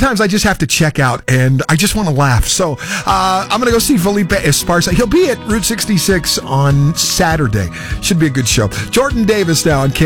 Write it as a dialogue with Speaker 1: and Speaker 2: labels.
Speaker 1: sometimes I just have to check out, and I just want to laugh. So I'm going to go see Felipe Esparza. He'll be at Route 66 on Saturday. Should be a good show. Jordan Davis now on